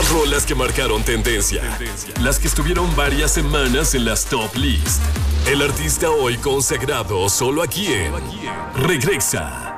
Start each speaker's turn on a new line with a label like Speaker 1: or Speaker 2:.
Speaker 1: Las rolas que marcaron tendencia. Las que estuvieron varias semanas en las top list. El artista hoy consagrado solo aquí en Regresa.